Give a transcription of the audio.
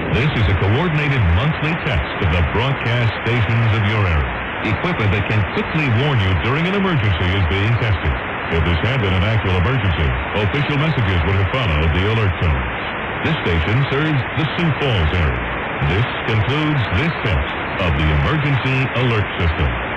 This is a coordinated monthly test of the broadcast stations of your area. Equipment that can quickly warn you during an emergency is being tested. If this had been an actual emergency, official messages would have followed the alert tones. This station serves the Sioux Falls area. This concludes this test of the emergency alert system.